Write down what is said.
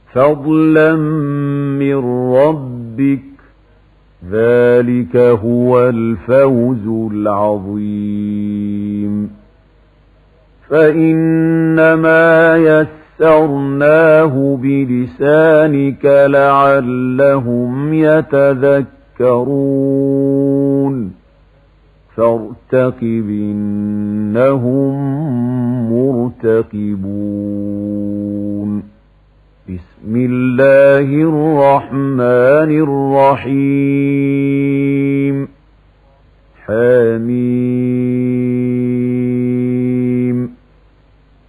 فضلا من ربك، ذلك هو الفوز العظيم. فإنما يسرناه بلسانك لعلهم يتذكرون، فارتقب إنهم مرتقبون. بسم الله الرحمن الرحيم.